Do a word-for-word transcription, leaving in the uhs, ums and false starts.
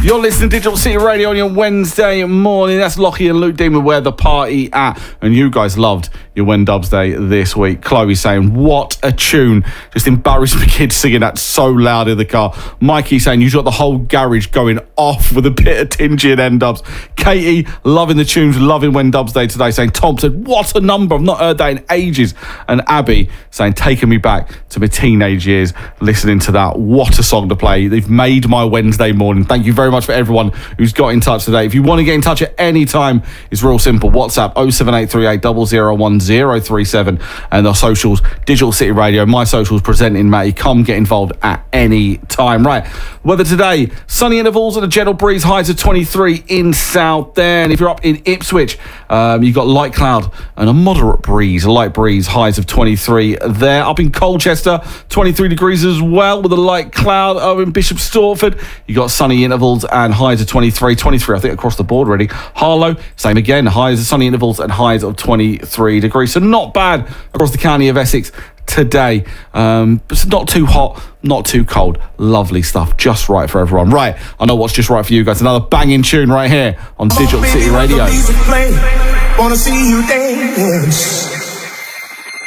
You're listening to Digital City Radio on your Wednesday morning. That's Lockie and Luke Demon, where the party at. And you guys loved your When Dubs Day this week. Chloe saying, what a tune. Just embarrassed my kids singing that so loud in the car. Mikey saying, you got the whole garage going off with a bit of Tingy and N-Dubs. Katie, loving the tunes, loving When Dubs Day today, saying, Tom said, what a number. I've not heard that in ages. And Abby saying, taking me back to my teenage years, listening to that. What a song to play. They've made my Wednesday morning. Thank you very much for everyone who's got in touch today. If you want to get in touch at any time, it's real simple. WhatsApp oh seven eight three eight zero zero one zero three seven and our socials, Digital City Radio, my socials, presenting Matty. Come get involved at any time. Right, weather today, sunny intervals and a gentle breeze, highs of twenty-three in South Then. If you're up in Ipswich, um, you've got light cloud and a moderate breeze, a light breeze, highs of twenty-three there. Up in Colchester, twenty-three degrees as well with a light cloud. Over in Bishop Stortford, you got sunny intervals and highs of twenty-three, twenty-three I think across the board already. Harlow, same again, highs of sunny intervals and highs of twenty-three degrees. So not bad across the county of Essex today. Um, it's not too hot, not too cold. Lovely stuff, just right for everyone. Right, I know what's just right for you guys. Another banging tune right here on Digital City Radio. Wanna see you dance.